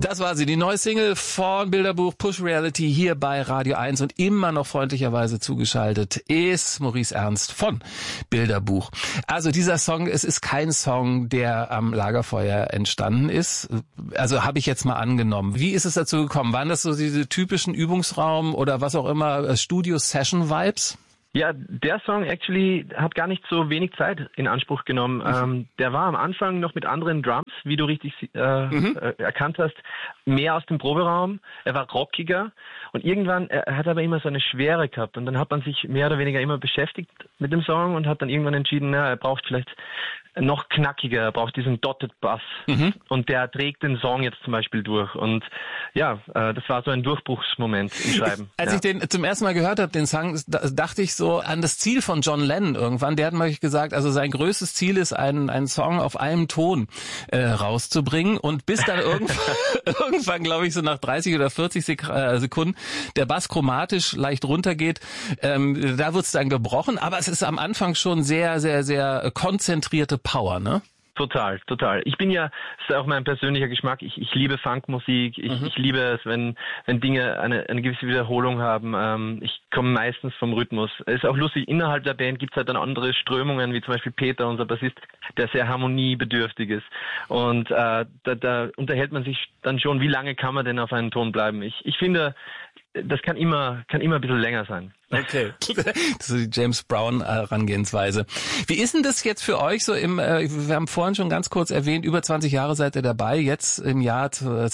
Das war sie, die neue Single von Bilderbuch Push Reality hier bei Radio 1 und immer noch freundlicherweise zugeschaltet ist Maurice Ernst von Bilderbuch. Also dieser Song, es ist kein Song, der am Lagerfeuer entstanden ist. Also habe ich jetzt mal angenommen. Wie ist es dazu gekommen? Waren das so diese typischen Übungsraum oder was auch immer Studio-Session-Vibes? Ja, der Song actually hat gar nicht so wenig Zeit in Anspruch genommen. Der war am Anfang noch mit anderen Drums, wie du richtig erkannt hast, mehr aus dem Proberaum. Er war rockiger und irgendwann, er hat aber immer so eine Schwere gehabt und dann hat man sich mehr oder weniger immer beschäftigt mit dem Song und hat dann irgendwann entschieden, er braucht vielleicht noch knackiger, er braucht diesen Dotted Bass und der trägt den Song jetzt zum Beispiel durch und ja, das war so ein Durchbruchsmoment im Schreiben. Als ich den zum ersten Mal gehört habe, den Song, dachte ich so an das Ziel von John Lennon irgendwann, der hat mal gesagt, also sein größtes Ziel ist, einen Song auf einem Ton rauszubringen und bis dann irgendwann glaube ich so nach 30 oder 40 Sekunden der Bass chromatisch leicht runtergeht, da wird's dann gebrochen, aber es ist am Anfang schon sehr, sehr, sehr konzentrierte Power, ne? Total. Ich bin ja, das ist auch mein persönlicher Geschmack, ich liebe Funkmusik, ich liebe es, wenn Dinge eine gewisse Wiederholung haben. Ich komme meistens vom Rhythmus. Es ist auch lustig, innerhalb der Band gibt es halt dann andere Strömungen, wie zum Beispiel Peter, unser Bassist, der sehr harmoniebedürftig ist. Und da unterhält man sich dann schon, wie lange kann man denn auf einen Ton bleiben. Ich finde, das kann immer ein bisschen länger sein. Okay. Das ist die James Brown Herangehensweise. Wie ist denn das jetzt für euch so wir haben vorhin schon ganz kurz erwähnt, über 20 Jahre seid ihr dabei, jetzt im Jahr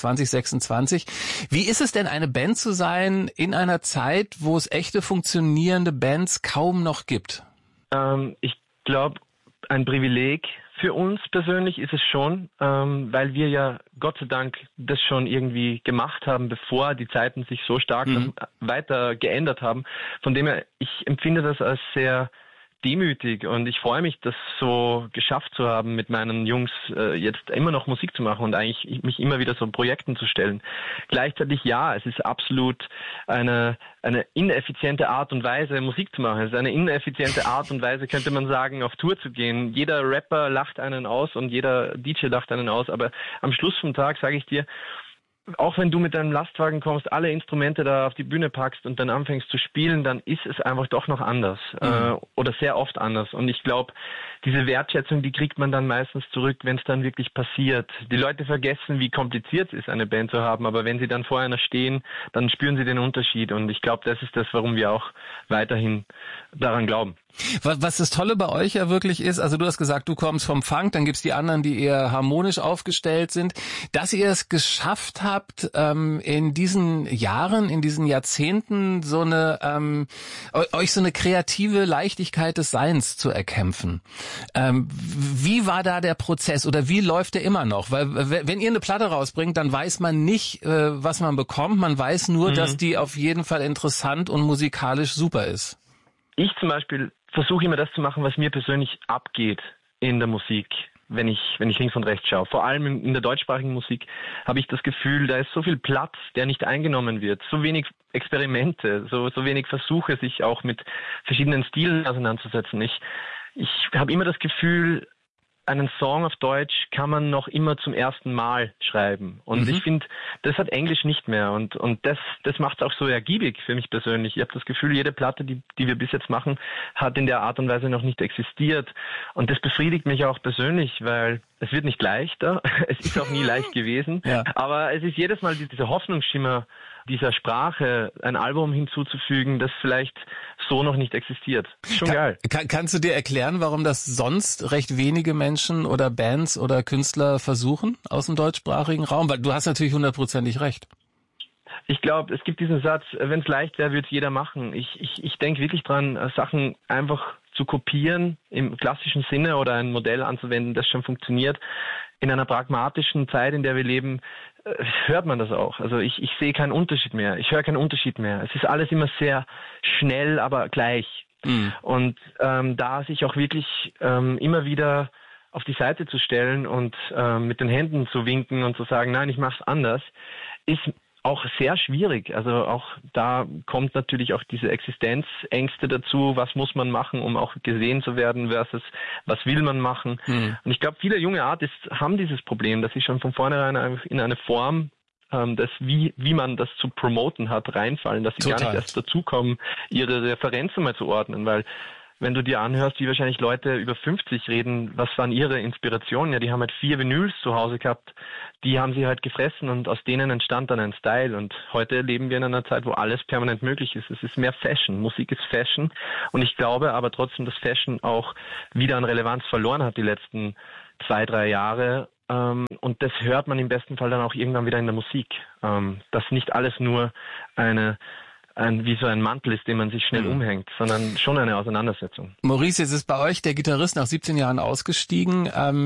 2026. Wie ist es denn, eine Band zu sein in einer Zeit, wo es echte funktionierende Bands kaum noch gibt? Ich glaube, ein Privileg für uns persönlich ist es schon, weil wir ja Gott sei Dank das schon irgendwie gemacht haben, bevor die Zeiten sich so stark weiter geändert haben. Von dem her, ich empfinde das als sehr demütig und ich freue mich, das so geschafft zu haben, mit meinen Jungs jetzt immer noch Musik zu machen und eigentlich mich immer wieder so Projekten zu stellen. Gleichzeitig ja, es ist absolut eine ineffiziente Art und Weise, Musik zu machen. Es ist eine ineffiziente Art und Weise, könnte man sagen, auf Tour zu gehen. Jeder Rapper lacht einen aus und jeder DJ lacht einen aus, aber am Schluss vom Tag sage ich dir, auch wenn du mit deinem Lastwagen kommst, alle Instrumente da auf die Bühne packst und dann anfängst zu spielen, dann ist es einfach doch noch anders oder sehr oft anders. Und ich glaube, diese Wertschätzung, die kriegt man dann meistens zurück, wenn es dann wirklich passiert. Die Leute vergessen, wie kompliziert es ist, eine Band zu haben, aber wenn sie dann vor einer stehen, dann spüren sie den Unterschied. Und ich glaube, das ist das, warum wir auch weiterhin daran glauben. Was das Tolle bei euch ja wirklich ist, also du hast gesagt, du kommst vom Funk, dann gibt's die anderen, die eher harmonisch aufgestellt sind, dass ihr es geschafft habt, in diesen Jahren, in diesen Jahrzehnten so euch so eine kreative Leichtigkeit des Seins zu erkämpfen. Wie war da der Prozess oder wie läuft der immer noch? Weil wenn ihr eine Platte rausbringt, dann weiß man nicht, was man bekommt, man weiß nur, dass die auf jeden Fall interessant und musikalisch super ist. Ich zum Beispiel versuche immer das zu machen, was mir persönlich abgeht in der Musik, wenn ich links und rechts schaue. Vor allem in der deutschsprachigen Musik habe ich das Gefühl, da ist so viel Platz, der nicht eingenommen wird, so wenig Experimente, so wenig Versuche, sich auch mit verschiedenen Stilen auseinanderzusetzen. Ich habe immer das Gefühl, einen Song auf Deutsch kann man noch immer zum ersten Mal schreiben. Und ich finde, das hat Englisch nicht mehr. Und das macht es auch so ergiebig für mich persönlich. Ich habe das Gefühl, jede Platte, die wir bis jetzt machen, hat in der Art und Weise noch nicht existiert. Und das befriedigt mich auch persönlich, weil es wird nicht leichter. Es ist auch nie leicht gewesen. Ja. Aber es ist jedes Mal dieser Hoffnungsschimmer dieser Sprache, ein Album hinzuzufügen, das vielleicht so noch nicht existiert. Schon geil. Kannst du dir erklären, warum das sonst recht wenige Menschen oder Bands oder Künstler versuchen aus dem deutschsprachigen Raum? Weil du hast natürlich 100%ig recht. Ich glaube, es gibt diesen Satz, wenn es leicht wäre, würde es jeder machen. Ich denke wirklich dran, Sachen einfach zu kopieren im klassischen Sinne oder ein Modell anzuwenden, das schon funktioniert. In einer pragmatischen Zeit, in der wir leben, hört man das auch. Also ich sehe keinen Unterschied mehr. Ich höre keinen Unterschied mehr. Es ist alles immer sehr schnell, aber gleich. Und da sich auch wirklich immer wieder auf die Seite zu stellen und mit den Händen zu winken und zu sagen, nein, ich mache es anders, ist auch sehr schwierig. Also auch da kommt natürlich auch diese Existenzängste dazu. Was muss man machen, um auch gesehen zu werden versus was will man machen? Und ich glaube, viele junge Artists haben dieses Problem, dass sie schon von vornherein in eine Form wie man das zu promoten hat, reinfallen, dass sie gar nicht erst dazukommen, ihre Referenzen mal zu ordnen, weil wenn du dir anhörst, wie wahrscheinlich Leute über 50 reden, was waren ihre Inspirationen? Ja, die haben halt 4 Vinyls zu Hause gehabt, die haben sie halt gefressen und aus denen entstand dann ein Style. Und heute leben wir in einer Zeit, wo alles permanent möglich ist. Es ist mehr Fashion. Musik ist Fashion. Und ich glaube aber trotzdem, dass Fashion auch wieder an Relevanz verloren hat die letzten 2-3 Jahre. Und das hört man im besten Fall dann auch irgendwann wieder in der Musik. Dass nicht alles nur wie so ein Mantel ist, den man sich schnell umhängt, sondern schon eine Auseinandersetzung. Maurice, jetzt ist bei euch der Gitarrist nach 17 Jahren ausgestiegen.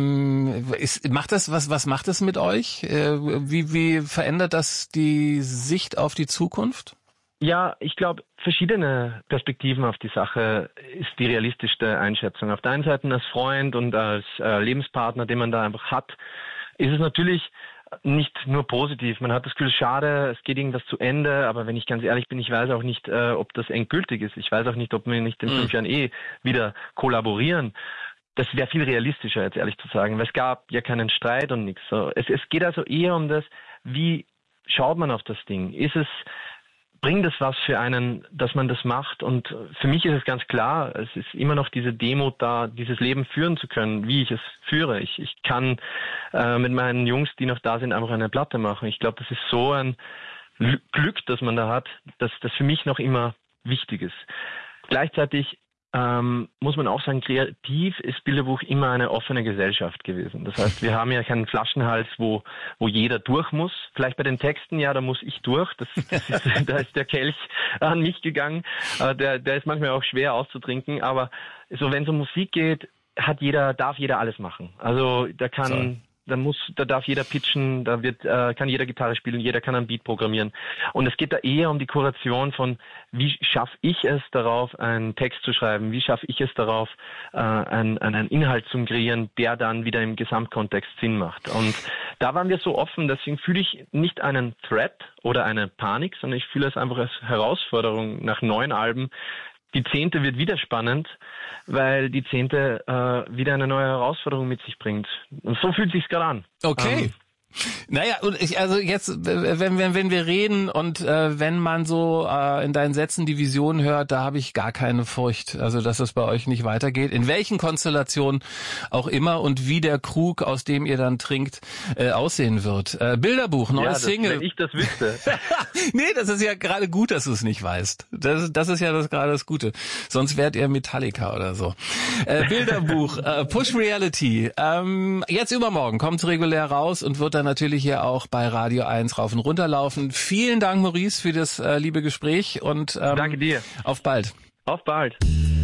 Was macht das mit euch? Wie verändert das die Sicht auf die Zukunft? Ja, ich glaube, verschiedene Perspektiven auf die Sache ist die realistischste Einschätzung. Auf der einen Seite als Freund und als Lebenspartner, den man da einfach hat, ist es natürlich nicht nur positiv. Man hat das Gefühl, schade, es geht irgendwas zu Ende, aber wenn ich ganz ehrlich bin, ich weiß auch nicht, ob das endgültig ist. Ich weiß auch nicht, ob wir nicht in 5 Jahren wieder kollaborieren. Das wäre viel realistischer, jetzt ehrlich zu sagen, weil es gab ja keinen Streit und nichts. So, es geht also eher um das, wie schaut man auf das Ding? Bringt es was für einen, dass man das macht? Und für mich ist es ganz klar, es ist immer noch diese Demut da, dieses Leben führen zu können, wie ich es führe. Ich kann mit meinen Jungs, die noch da sind, einfach eine Platte machen. Ich glaube, das ist so ein Glück, das man da hat, dass das für mich noch immer wichtig ist. Gleichzeitig muss man auch sagen, kreativ ist Bilderbuch immer eine offene Gesellschaft gewesen. Das heißt, wir haben ja keinen Flaschenhals, wo jeder durch muss. Vielleicht bei den Texten, ja, da muss ich durch. Da ist der Kelch an mich gegangen. Der ist manchmal auch schwer auszutrinken. Aber so, wenn es um Musik geht, darf jeder alles machen. Also da darf jeder pitchen, kann jeder Gitarre spielen, jeder kann ein Beat programmieren. Und es geht da eher um die Kuration von, wie schaffe ich es darauf, einen Text zu schreiben, wie schaffe ich es darauf, einen Inhalt zu kreieren, der dann wieder im Gesamtkontext Sinn macht. Und da waren wir so offen, deswegen fühle ich nicht einen Threat oder eine Panik, sondern ich fühle es einfach als Herausforderung nach 9 Alben. Die 10. wird wieder spannend, weil die 10. wieder eine neue Herausforderung mit sich bringt. Und so fühlt sich's gerade an. Okay. Naja, und jetzt, wenn wir reden und wenn man so in deinen Sätzen die Vision hört, da habe ich gar keine Furcht, also dass es bei euch nicht weitergeht, in welchen Konstellationen auch immer und wie der Krug, aus dem ihr dann trinkt, aussehen wird. Bilderbuch, neues Single. Wenn ich das wüsste. Nee, das ist ja gerade gut, dass du es nicht weißt. Das ist ja gerade das Gute. Sonst wärt ihr Metallica oder so. Bilderbuch, Push Reality. Jetzt übermorgen kommt's regulär raus und wird dann natürlich hier auch bei Radio 1 rauf und runter laufen. Vielen Dank, Maurice, für das liebe Gespräch und danke dir. Auf bald. Auf bald.